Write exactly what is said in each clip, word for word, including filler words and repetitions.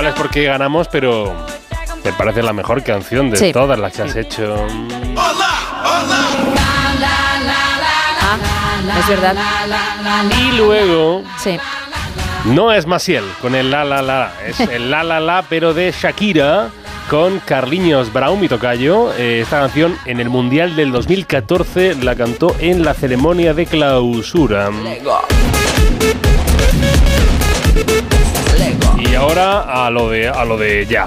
igual es porque ganamos, pero me parece la mejor canción de sí. todas las que has hecho. Ah, es verdad. Y luego... Sí. No es Maciel con el la la la, es el la la la, pero de Shakira con Carlinhos Brown, mi tocayo. Eh, esta canción en el Mundial del dos mil catorce la cantó en la ceremonia de clausura. Lego. Y ahora a lo de a lo de ya.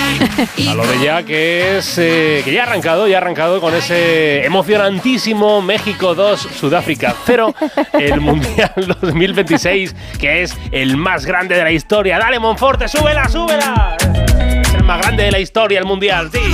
A lo de ya, que es eh, que ya ha arrancado, ya ha arrancado con ese emocionantísimo México dos, Sudáfrica cero, el Mundial dos mil veintiséis, que es el más grande de la historia. Dale, Monforte, súbela, súbela. Es el más grande de la historia, el Mundial, sí.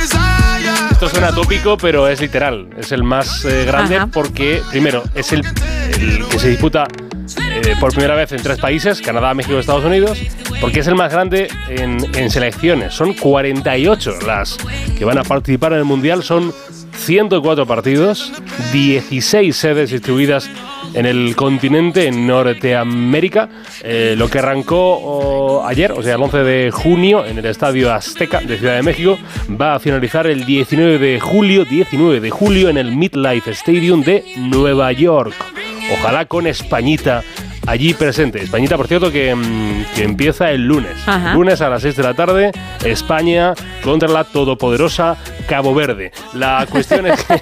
Esto suena tópico, pero es literal. Es el más eh, grande. Ajá. Porque, primero, es el, el que se disputa eh, por primera vez en tres países, Canadá, México y Estados Unidos, porque es el más grande en, en selecciones. Son cuarenta y ocho las que van a participar en el Mundial. Son ciento cuatro partidos, dieciséis sedes distribuidas en el continente, en Norteamérica. Eh, lo que arrancó oh, ayer, o sea, el once de junio, en el Estadio Azteca de Ciudad de México, va a finalizar el diecinueve de julio, diecinueve de julio en el MetLife Stadium de Nueva York. Ojalá con Españita allí presente. Españita, por cierto, que, que empieza el lunes. Ajá. Lunes a las seis de la tarde, España contra la todopoderosa Cabo Verde. La cuestión es que...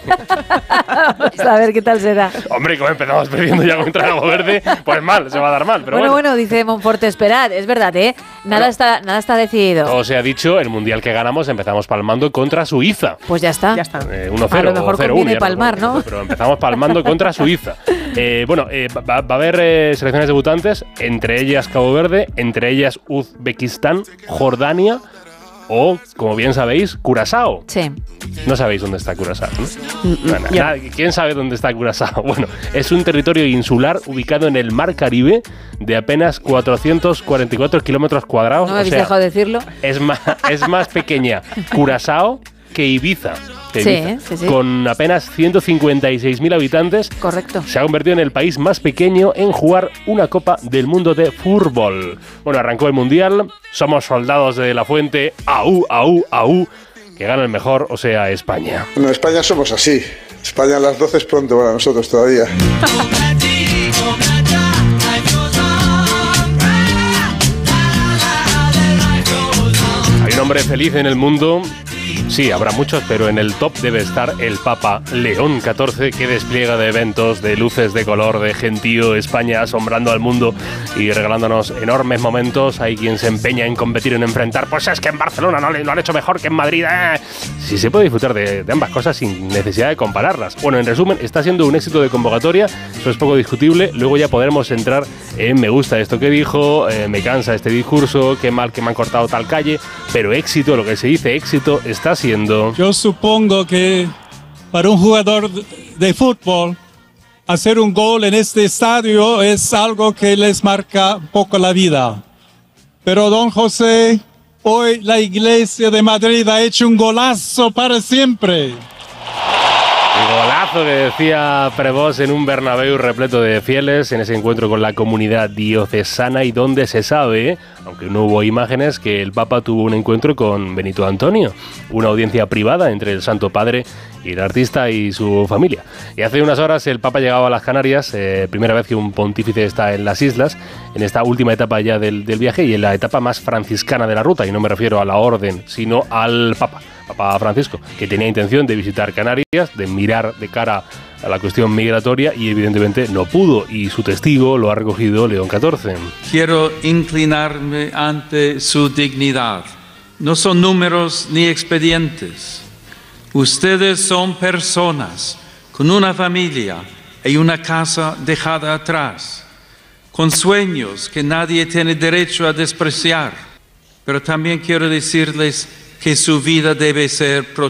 Vamos a ver qué tal será. Hombre, como empezamos perdiendo ya contra Cabo Verde, pues mal, se va a dar mal. Pero bueno, bueno, bueno, dice Monforte, esperad, es verdad, ¿eh? Nada, bueno, está, nada está decidido. Todo se ha dicho, el Mundial que ganamos empezamos palmando contra Suiza. Pues ya está. Ya está. Eh, uno cero, a lo mejor conviene palmar, ¿no? Pero empezamos palmando contra Suiza. Eh, bueno, eh, va, va a haber eh, selecciones debutantes, entre ellas Cabo Verde, entre ellas Uzbekistán, Jordania o, como bien sabéis, Curazao. Sí. No sabéis dónde está Curazao, ¿no? Mm, bueno, yeah. nada, ¿quién sabe dónde está Curazao? Bueno, es un territorio insular ubicado en el Mar Caribe de apenas cuatrocientos cuarenta y cuatro kilómetros cuadrados. ¿No me habéis o sea, dejado decirlo? Es más, es más pequeña Curazao que Ibiza. Que Ibiza. Sí, sí, sí. Con apenas ciento cincuenta y seis mil habitantes. Correcto. Se ha convertido en el país más pequeño en jugar una Copa del Mundo de fútbol. Bueno, arrancó el Mundial. Somos soldados de la fuente. Aú, aú, aú. Que gana el mejor, o sea, España. Bueno, España somos así. España a las doce es pronto para nosotros todavía. Hay un hombre feliz en el mundo. Sí, habrá muchos, pero en el top debe estar el Papa León catorce, que despliega de eventos, de luces de color, de gentío, España asombrando al mundo y regalándonos enormes momentos. Hay quien se empeña en competir, en enfrentar. Pues es que en Barcelona no lo han hecho mejor que en Madrid. ¡Eh! Sí, se puede disfrutar de, de ambas cosas sin necesidad de compararlas. Bueno, en resumen, está siendo un éxito de convocatoria. Eso es poco discutible. Luego ya podremos entrar en me gusta esto que dijo, eh, me cansa este discurso, qué mal que me han cortado tal calle. Pero éxito, lo que se dice éxito, está siendo... Yo supongo que para un jugador de fútbol hacer un gol en este estadio es algo que les marca un poco la vida. Pero don José, hoy la Iglesia de Madrid ha hecho un golazo para siempre. El golazo que decía Prevost en un Bernabéu repleto de fieles en ese encuentro con la comunidad diocesana, y donde se sabe, aunque no hubo imágenes, que el Papa tuvo un encuentro con Benito Antonio, una audiencia privada entre el Santo Padre y el artista y su familia. Y hace unas horas el Papa llegaba a las Canarias, eh, primera vez que un pontífice está en las islas, en esta última etapa ya del, del viaje y en la etapa más franciscana de la ruta, y no me refiero a la orden, sino al Papa. Papa Francisco, que tenía intención de visitar Canarias, de mirar de cara a la cuestión migratoria, y evidentemente no pudo, y su testigo lo ha recogido León catorce. Quiero inclinarme ante su dignidad. No son números ni expedientes. Ustedes son personas con una familia y una casa dejada atrás, con sueños que nadie tiene derecho a despreciar. Pero también quiero decirles que su vida debe ser protegida.